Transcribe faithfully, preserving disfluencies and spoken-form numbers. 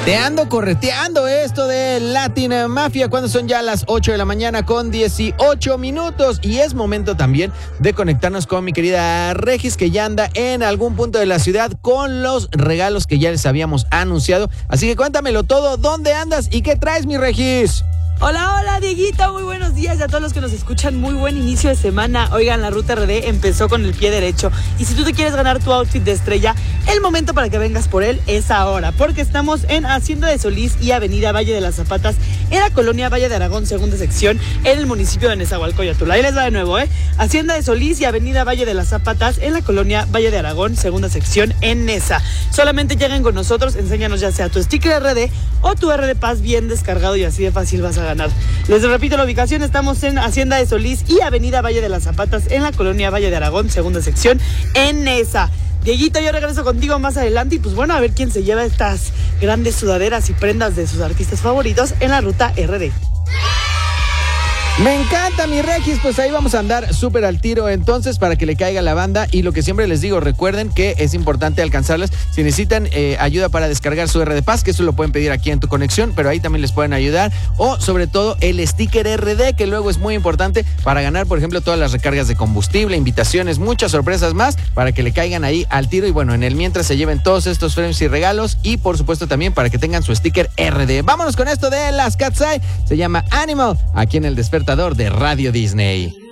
Te ando correteando esto de Latin Mafia cuando son ya las ocho de la mañana con dieciocho minutos y es momento también de conectarnos con mi querida Regis, que ya anda en algún punto de la ciudad con los regalos que ya les habíamos anunciado. Así que cuéntamelo todo, ¿dónde andas y qué traes, mi Regis? Hola, hola, Dieguito, muy buenos días a todos los que nos escuchan, muy buen inicio de semana. Oigan, la Ruta R D empezó con el pie derecho y si tú te quieres ganar tu outfit de estrella, el momento para que vengas por él es ahora, porque estamos en Hacienda de Solís y Avenida Valle de las Zapatas, en la colonia Valle de Aragón, segunda sección, en el municipio de Nezahualcóyotl. Ahí les va de nuevo, ¿eh? Hacienda de Solís y Avenida Valle de las Zapatas, en la colonia Valle de Aragón, segunda sección, en Neza. Solamente lleguen con nosotros, enséñanos ya sea tu sticker R D o tu R D Pass bien descargado y así de fácil vas a ganar. Les repito la ubicación, estamos en Hacienda de Solís y Avenida Valle de las Zapatas, en la colonia Valle de Aragón, segunda sección, en Neza. Dieguito, yo regreso contigo más adelante y pues bueno, a ver quién se lleva estas grandes sudaderas y prendas de sus artistas favoritos en la Ruta R D. Me encanta, mi Regis, pues ahí vamos a andar súper al tiro entonces para que le caiga la banda y lo que siempre les digo, recuerden que es importante alcanzarles. Si necesitan eh, ayuda para descargar su R D Pass, que eso lo pueden pedir aquí en tu conexión, pero ahí también les pueden ayudar, o sobre todo el sticker R D, que luego es muy importante para ganar, por ejemplo, todas las recargas de combustible, invitaciones, muchas sorpresas más para que le caigan ahí al tiro y bueno, en el mientras se lleven todos estos premios y regalos y por supuesto también para que tengan su sticker R D. Vámonos con esto de las Cat's Eye, se llama Animal, aquí en el Despertador de Radio Disney.